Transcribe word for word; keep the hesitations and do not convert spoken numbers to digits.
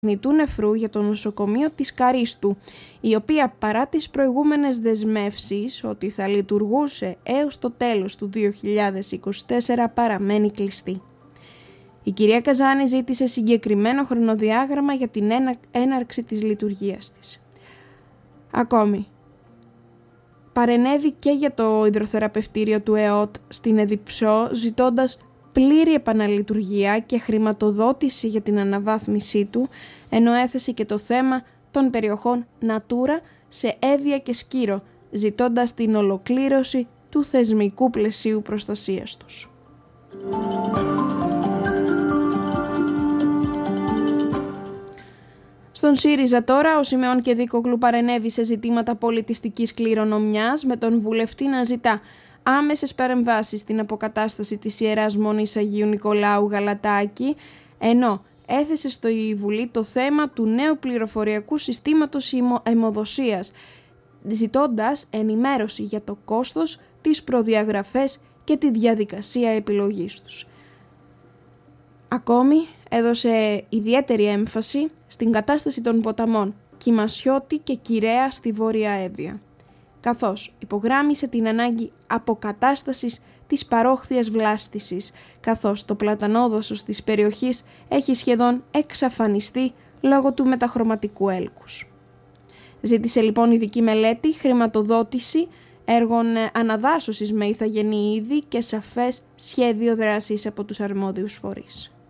τεχνητού νεφρού για το νοσοκομείο της Καρίστου, η οποία παρά τις προηγούμενες δεσμεύσεις ότι θα λειτουργούσε έως το τέλος του δύο χιλιάδες είκοσι τέσσερα παραμένει κλειστή. Η κυρία Καζάνη ζήτησε συγκεκριμένο χρονοδιάγραμμα για την έναρξη της λειτουργίας της. Ακόμη, παρενέβη και για το υδροθεραπευτήριο του ΕΟΤ στην Εδιψό, ζητώντας πλήρη επαναλειτουργία και χρηματοδότηση για την αναβάθμισή του, ενώ έθεσε και το θέμα των περιοχών Natura σε Εύβοια και Σκύρο, ζητώντας την ολοκλήρωση του θεσμικού πλαισίου προστασίας τους. Στον ΣΥΡΙΖΑ τώρα, ο Σιμεών Κεδίκογλου παρενέβη σε ζητήματα πολιτιστικής κληρονομιάς, με τον βουλευτή να ζητά άμεσες παρεμβάσεις στην αποκατάσταση της Ιεράς Μονής Αγίου Νικολάου Γαλατάκη, ενώ έθεσε στο Βουλή το θέμα του νέου πληροφοριακού συστήματος αιμοδοσίας, ζητώντας ενημέρωση για το κόστος, τις προδιαγραφές και τη διαδικασία επιλογής τους. Ακόμη έδωσε ιδιαίτερη έμφαση στην κατάσταση των ποταμών Κιμασιώτη και Κυραία στη Βόρεια Εύβοια, καθώς υπογράμμισε την ανάγκη αποκατάστασης της παρόχθιας βλάστησης, καθώς το πλατανόδωσος της περιοχής έχει σχεδόν εξαφανιστεί λόγω του μεταχρωματικού έλκους. Ζήτησε λοιπόν ειδική μελέτη, χρηματοδότηση έργων αναδάσωσης με ηθαγενή είδη και σαφές σχέδιο δράσης από τους αρμόδιους φορείς.